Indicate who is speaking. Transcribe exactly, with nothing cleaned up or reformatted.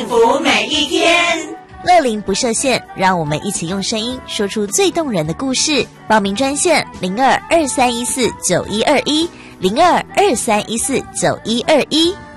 Speaker 1: 福每一天。
Speaker 2: 乐龄不设限，让我们一起用声音说出最动人的故事。报名专线零二二三一四九一二一零二二三一四九一二一。